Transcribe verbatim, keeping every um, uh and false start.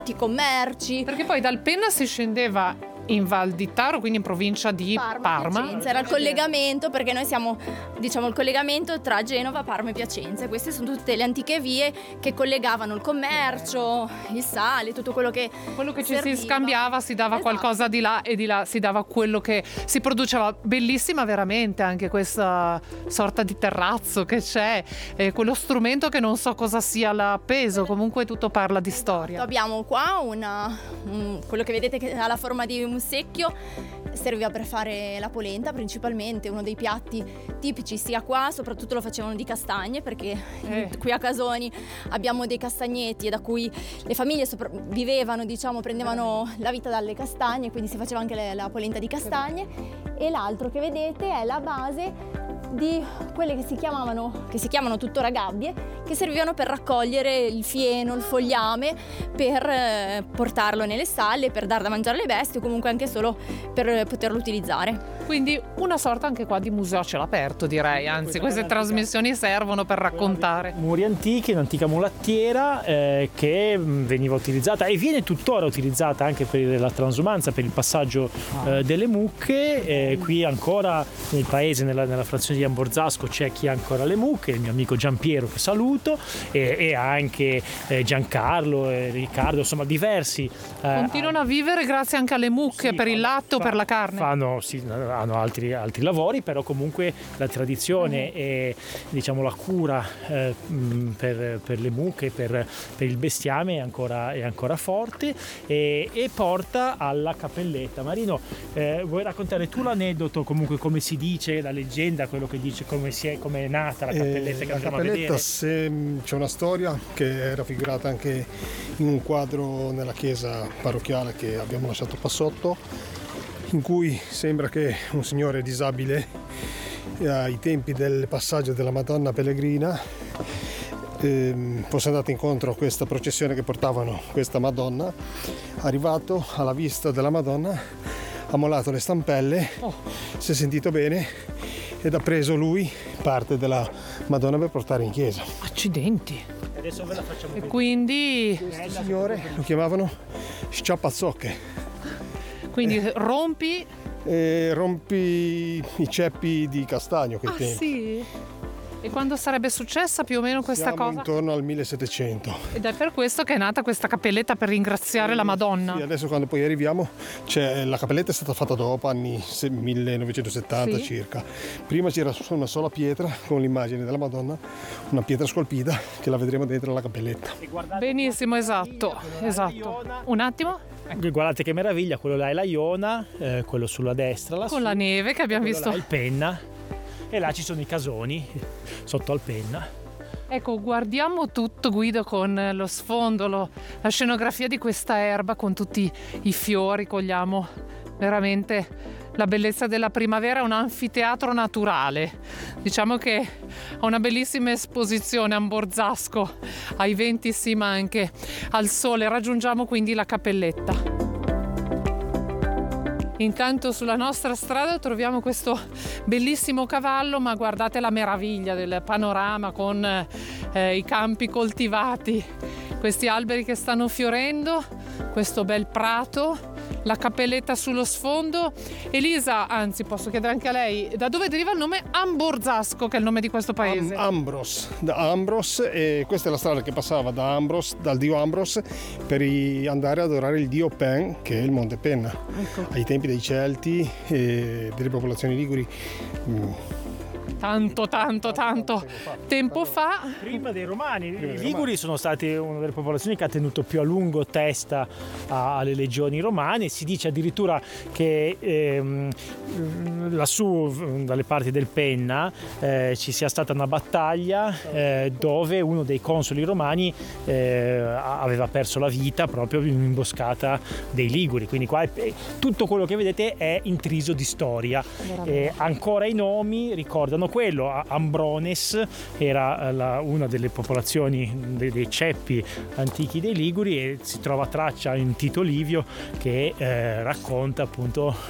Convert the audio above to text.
commerci. Perché poi dal Penna si scendeva in Val di Taro, quindi in provincia di Parma, Parma. Piacenza, era il collegamento, perché noi siamo, diciamo, il collegamento tra Genova, Parma e Piacenza. Queste sono tutte le antiche vie che collegavano il commercio, il sale, tutto quello che quello che ci serviva. Si scambiava, si dava Esatto. qualcosa di là e di là si dava quello che si produceva. Bellissima veramente anche questa sorta di terrazzo che c'è, eh, quello strumento che non so cosa sia l'appeso, comunque tutto parla di storia. Abbiamo qua una, un, quello che vedete che ha la forma di un secchio, serviva per fare la polenta principalmente, uno dei piatti tipici sia qua, soprattutto lo facevano di castagne, perché eh. qui a Casoni abbiamo dei castagneti da cui le famiglie sopra- vivevano, diciamo, prendevano la vita dalle castagne, quindi si faceva anche le, la polenta di castagne. E l'altro che vedete è la base di quelle che si chiamavano, che si chiamano tuttora gabbie, che servivano per raccogliere il fieno, il fogliame, per eh, portarlo nelle stalle, per dar da mangiare alle bestie o comunque anche solo per poterlo utilizzare. Quindi una sorta anche qua di museo a cielo aperto, direi, anzi queste trasmissioni servono per raccontare. Muri antichi, un'antica mulattiera eh, che veniva utilizzata e viene tuttora utilizzata anche per la transumanza, per il passaggio eh, delle mucche. Eh, qui ancora nel paese, nella, nella frazione di Amborzasco, c'è chi ha ancora le mucche, il mio amico Giampiero che saluto, e, e anche eh, Giancarlo e Riccardo, insomma diversi. Eh, Continuano a vivere grazie anche alle mucche, sì, per il latte o fa, per la carne. Fanno, sì, hanno altri, altri lavori, però comunque la tradizione mm. e diciamo la cura eh, per, per le mucche, per, per il bestiame è ancora, è ancora forte, e, e porta alla cappelletta. Marino, eh, vuoi raccontare tu l'aneddoto, comunque come si dice, la leggenda, quello che dice come, si è, come è nata la cappelletta? Eh, che la cappelletta, se, c'è una storia che è raffigurata anche in un quadro nella chiesa parrocchiale che abbiamo lasciato qua sotto, in cui sembra che un signore disabile ai tempi del passaggio della Madonna Pellegrina eh, fosse andato incontro a questa processione che portavano questa Madonna. Arrivato alla vista della Madonna ha mollato le stampelle, oh. si è sentito bene ed ha preso lui parte della Madonna per portare in chiesa. Accidenti. Adesso ve la facciamo vedere. E quindi questo signore lo chiamavano sciapazzocche. Quindi eh. rompi e rompi i ceppi di castagno che ah, tempo. Sì? E quando sarebbe successa più o meno questa Siamo cosa? Intorno al millesettecento. Ed è per questo che è nata questa cappelletta, per ringraziare sì, la Madonna. Sì, adesso quando poi arriviamo, c'è, la cappelletta è stata fatta dopo, anni millenovecentosettanta sì. circa. Prima c'era una sola pietra con l'immagine della Madonna, una pietra scolpita che la vedremo dentro la cappelletta. Benissimo, esatto, esatto. Un attimo. Guardate che meraviglia, quello là è la Iona, eh, quello sulla destra lassù, con la neve che abbiamo visto. Là è il Penna e là ci sono i casoni sotto al Penna. Ecco, guardiamo tutto, Guido, con lo sfondo, lo, la scenografia di questa erba con tutti i fiori, cogliamo veramente la bellezza della primavera, un anfiteatro naturale. Diciamo che ha una bellissima esposizione a Amborzasco, ai venti sì, ma anche al sole. Raggiungiamo quindi la cappelletta. Intanto sulla nostra strada troviamo questo bellissimo cavallo, ma guardate la meraviglia del panorama con eh, i campi coltivati, questi alberi che stanno fiorendo, questo bel prato, la cappelletta sullo sfondo. Elisa, anzi posso chiedere anche a lei, da dove deriva il nome Amborzasco, che è il nome di questo paese? Am- Ambros, da Ambros, e questa è la strada che passava da Ambros, dal dio Ambros, per i- andare ad adorare il dio Pen, che è il Monte Penna. Ecco. Ai tempi dei Celti e delle popolazioni liguri. Mm. Tanto, tanto, tanto tempo fa. Prima dei Romani. I Liguri sono stati una delle popolazioni che ha tenuto più a lungo testa alle legioni romane. Si dice addirittura che ehm, lassù, dalle parti del Penna, eh, ci sia stata una battaglia eh, dove uno dei consoli romani eh, aveva perso la vita proprio in un'imboscata dei Liguri. Quindi qua è, tutto quello che vedete è intriso di storia. Eh, ancora i nomi ricordano quello. Ambrones era la, una delle popolazioni dei, dei ceppi antichi dei Liguri, e si trova traccia in Tito Livio che eh, racconta appunto